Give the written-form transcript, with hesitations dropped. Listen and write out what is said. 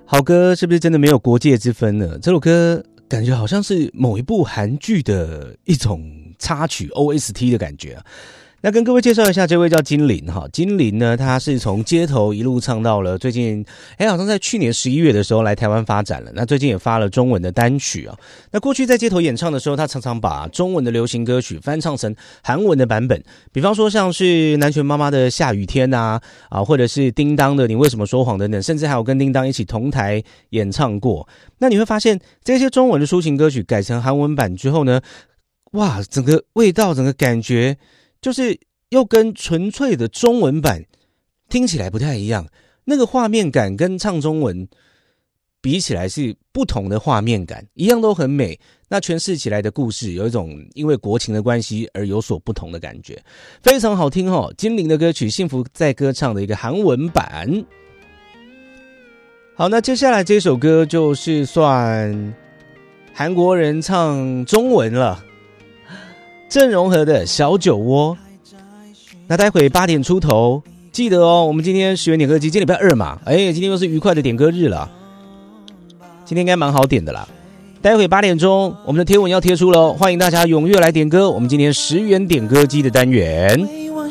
好歌是不是真的没有国界之分呢？这首歌感觉好像是某一部韩剧的一种插曲 OST 的感觉啊。那跟各位介绍一下，这位叫金玲哈。金玲呢，她是从街头一路唱到了最近，好像在去年11月的时候来台湾发展了。那最近也发了中文的单曲啊。那过去在街头演唱的时候，她常常把中文的流行歌曲翻唱成韩文的版本，比方说像是南拳妈妈的《下雨天》啊，或者是叮当的《你为什么说谎》等等，甚至还有跟叮当一起同台演唱过。那你会发现，这些中文的抒情歌曲改成韩文版之后呢，哇，整个味道，整个感觉。就是又跟纯粹的中文版听起来不太一样，那个画面感跟唱中文比起来是不同的画面感，一样都很美，那诠释起来的故事有一种因为国情的关系而有所不同的感觉，非常好听哦。金玲的歌曲《幸福在歌唱》的一个韩文版。好，那接下来这首歌就是算韩国人唱中文了，郑容和的小酒窝。那待会8点出头记得哦，我们今天10元点歌机，今天礼拜2嘛，今天又是愉快的点歌日了，今天应该蛮好点的啦。待会8点钟我们的贴文要贴出了，欢迎大家踊跃来点歌，我们今天10元点歌机的单元。